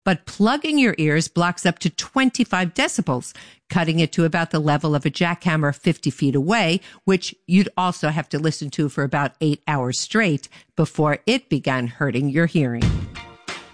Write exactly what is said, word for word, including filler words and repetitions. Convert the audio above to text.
But plugging your ears blocks up to twenty-five decibels, cutting it to about the level of a jackhammer fifty feet away, which you'd also have to listen to for about eight hours straight before it began hurting your hearing.